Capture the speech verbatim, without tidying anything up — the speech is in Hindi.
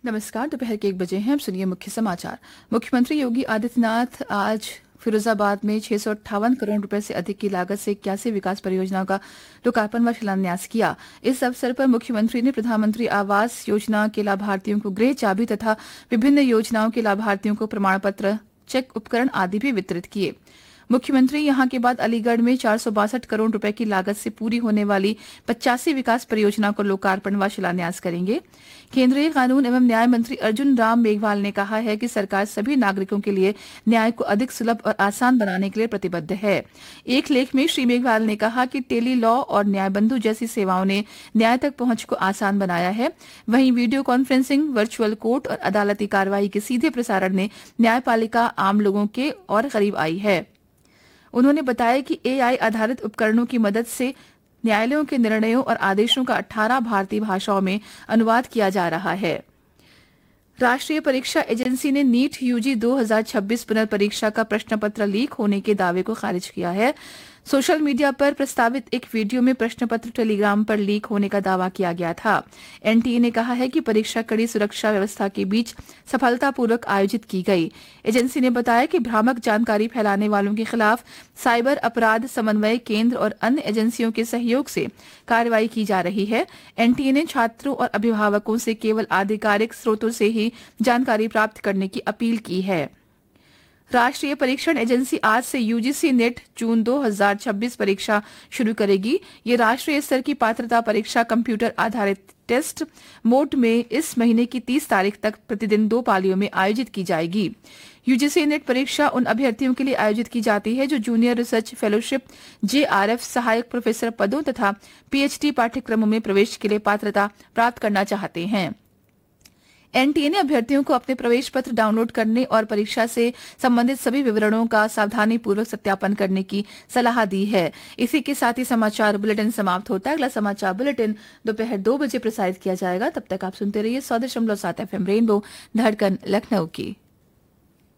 नमस्कार। दोपहर के एक बजे हैं। अब सुनिए मुख्य समाचार। मुख्यमंत्री योगी आदित्यनाथ आज फिरोजाबाद में छह सौ अट्ठावन करोड़ रुपए से अधिक की लागत से इक्यासी विकास परियोजनाओं का लोकार्पण व शिलान्यास किया। इस अवसर पर मुख्यमंत्री ने प्रधानमंत्री आवास योजना के लाभार्थियों को गृह चाबी तथा विभिन्न योजनाओं के लाभार्थियों को प्रमाण पत्र, चेक, उपकरण आदि भी वितरित किए। मुख्यमंत्री यहां के बाद अलीगढ़ में चार सौ बासठ करोड़ रुपए की लागत से पूरी होने वाली पचासी विकास परियोजनाओं को लोकार्पण व शिलान्यास करेंगे। केंद्रीय कानून एवं न्याय मंत्री अर्जुन राम मेघवाल ने कहा है कि सरकार सभी नागरिकों के लिए न्याय को अधिक सुलभ और आसान बनाने के लिए प्रतिबद्ध है। एक लेख में श्री मेघवाल ने कहा कि टेली लॉ और न्याय बंधु जैसी सेवाओं ने न्याय तक पहुंच को आसान बनाया है। वहीं वीडियो कॉन्फ्रेंसिंग, वर्चुअल कोर्ट और अदालती कार्रवाई के सीधे प्रसारण ने न्यायपालिका आम लोगों के और करीब आई है। उन्होंने बताया कि एआई आधारित उपकरणों की मदद से न्यायालयों के निर्णयों और आदेशों का अठारह भारतीय भाषाओं में अनुवाद किया जा रहा है। राष्ट्रीय परीक्षा एजेंसी ने नीट यूजी दो हज़ार छब्बीस पुनर्परीक्षा का प्रश्न पत्र लीक होने के दावे को खारिज किया है। सोशल मीडिया पर प्रस्तावित एक वीडियो में प्रश्न पत्र टेलीग्राम पर लीक होने का दावा किया गया था। एनटीए ने कहा है कि परीक्षा कड़ी सुरक्षा व्यवस्था के बीच सफलतापूर्वक आयोजित की गई। एजेंसी ने बताया कि भ्रामक जानकारी फैलाने वालों के खिलाफ साइबर अपराध समन्वय केंद्र और अन्य एजेंसियों के सहयोग से कार्रवाई की जा रही है। एनटीए ने छात्रों और अभिभावकों से केवल आधिकारिक स्रोतों से ही जानकारी प्राप्त करने की अपील की है। राष्ट्रीय परीक्षण एजेंसी आज से यूजीसी नेट जून दो हज़ार छब्बीस परीक्षा शुरू करेगी। ये राष्ट्रीय स्तर की पात्रता परीक्षा कंप्यूटर आधारित टेस्ट मोड में इस महीने की तीस तारीख तक प्रतिदिन दो पालियों में आयोजित की जाएगी। यूजीसी नेट परीक्षा उन अभ्यर्थियों के लिए आयोजित की जाती है जो जूनियर रिसर्च फेलोशिप, जेआरएफ, सहायक प्रोफेसर पदों तथा पीएचडी पाठ्यक्रमों में प्रवेश के लिए पात्रता प्राप्त करना चाहते हैं। एनटीए ने अभ्यर्थियों को अपने प्रवेश पत्र डाउनलोड करने और परीक्षा से संबंधित सभी विवरणों का सावधानीपूर्वक सत्यापन करने की सलाह दी है। इसी के साथ ही समाचार बुलेटिन समाप्त होता है। अगला समाचार बुलेटिन दोपहर दो बजे प्रसारित किया जाएगा। तब तक आप सुनते रहिए सौ दशमलव सात एफ एम रेनबो धड़कन लखनऊ की।